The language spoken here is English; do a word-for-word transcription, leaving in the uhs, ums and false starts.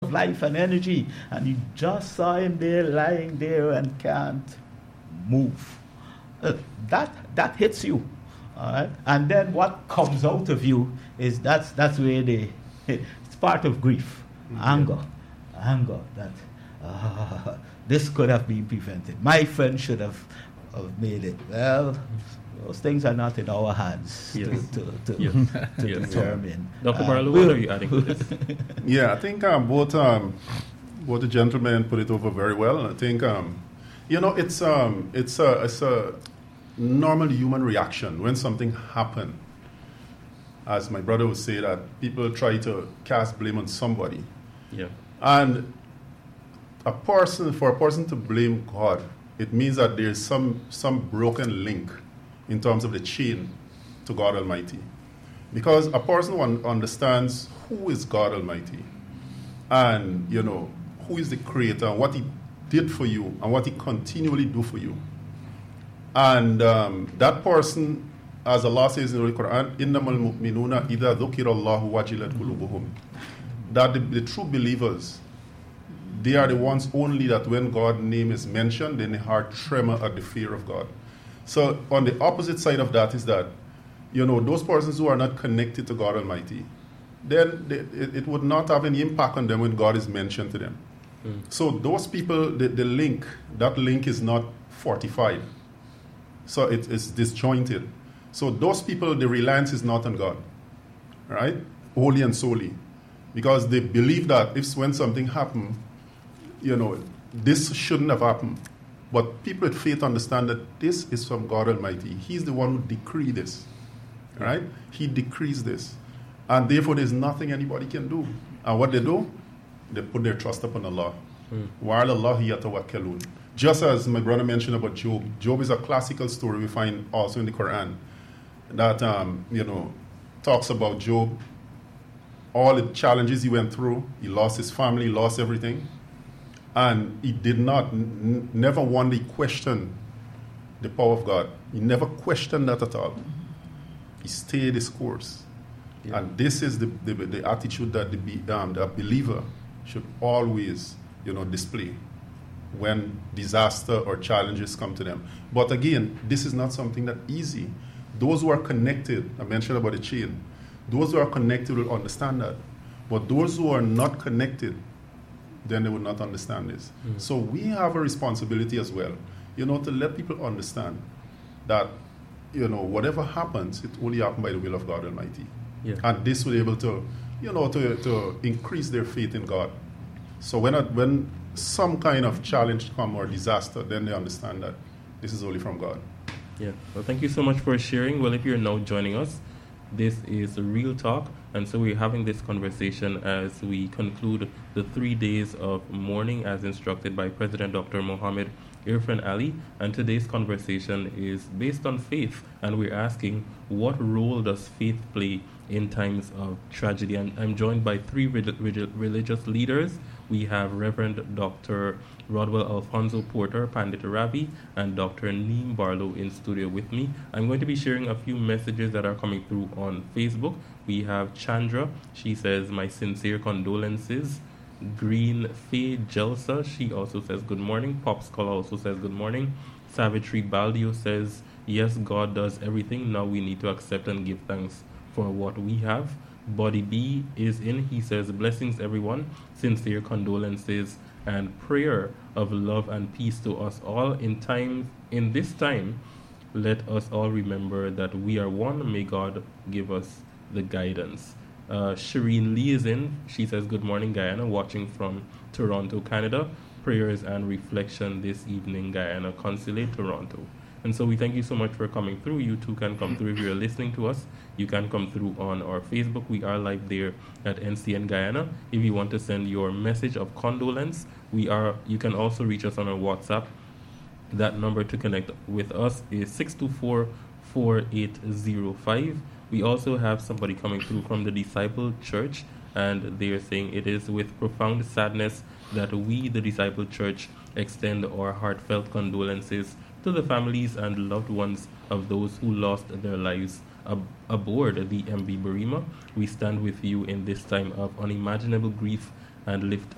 of life and energy, and you just saw him there lying there and can't move. Uh, that that hits you, all right? And then what comes out of you is that's that's where they it's part of grief, mm-hmm. anger, anger that uh, this could have been prevented. My friend should have, have made it. Well, those things are not in our hands yes. to, to, to, yes. to yes. determine. Doctor Uh, Barlow, what are you adding to this? Yeah, I think um, both um, both the gentlemen put it over very well. I think um, you know it's um, it's a it's a normal human reaction when something happens. As my brother would say, that people try to cast blame on somebody. Yeah. And a person, for a person to blame God, it means that there's some some broken link in terms of the chain to God Almighty. Because a person one understands who is God Almighty and, you know, who is the creator and what he did for you and what he continually do for you. And um, that person, as Allah says in the Quran, إِنَّمَا الْمُؤْمِنُونَ إِذَا ذُكِرَ اللَّهُ وَجِلَتْ قُلُوبُهُم, that the, the true believers, they are the ones only that when God's name is mentioned, then the heart tremor at the fear of God. So on the opposite side of that is that, you know, those persons who are not connected to God Almighty, then they, it, it would not have any impact on them when God is mentioned to them. Mm. So those people, the, the link, that link is not fortified. So it, it's disjointed. So those people, the reliance is not on God, right? Wholly and solely. Because they believe that if when something happens, you know, this shouldn't have happened. But people with faith understand that this is from God Almighty. He's the one who decreed this, right? He decrees this. And therefore, there's nothing anybody can do. And what they do? They put their trust upon Allah. وَعَلَى اللَّهِ يَتَوَكَّلُونَ. Just as my brother mentioned about Job. Job is a classical story we find also in the Quran that, um, you know, talks about Job, all the challenges he went through. He lost his family, lost everything. And he did not, n- never one day question the power of God. He never questioned that at all. He stayed his course. Yeah. And this is the, the, the attitude that the, be, um, the believer should always, you know, display when disaster or challenges come to them. But again, this is not something that easy. Those who are connected, I mentioned about the chain, those who are connected will understand that. But those who are not connected, then they would not understand this. Mm. So we have a responsibility as well, you know, to let people understand that, you know, whatever happens, it only happens by the will of God Almighty. Yeah. And this will be able to, you know, to, to increase their faith in God. So when when some kind of challenge come or disaster, then they understand that this is only from God. Yeah. Well, thank you so much for sharing. Well, if you're now joining us, this is Real Talk, and so we're having this conversation as we conclude the three days of mourning as instructed by President Doctor Mohammed Irfan Ali, and today's conversation is based on faith, and we're asking, what role does faith play in times of tragedy? And I'm joined by three re- re- religious leaders. We have Reverend Doctor Rodwell Alfonso Porter, Pandit Ravi, and Doctor Neem Barlow in studio with me. I'm going to be sharing a few messages that are coming through on Facebook. We have Chandra. She says, my sincere condolences. Green Faye Jelsa, she also says good morning. Pop Scholar also says good morning. Savitri Baldio says, yes, God does everything. Now we need to accept and give thanks for what we have. Body B is in. He says, blessings everyone. Sincere condolences and prayer of love and peace to us all in time. In this time, let us all remember that we are one. May God give us the guidance. Uh, Shireen Lee is in. She says, good morning, Guyana, watching from Toronto, Canada. Prayers and reflection this evening, Guyana Consulate, Toronto. And so we thank you so much for coming through. You too can come through if you're listening to us. You can come through on our Facebook. We are live there at N C N Guyana. If you want to send your message of condolence, we are. You can also reach us on our WhatsApp. That number to connect with us is six two four, four eight zero five. We also have somebody coming through from the Disciple Church, and they are saying, it is with profound sadness that we, the Disciple Church, extend our heartfelt condolences to the families and loved ones of those who lost their lives ab- aboard the M V Burima. We stand with you in this time of unimaginable grief and lift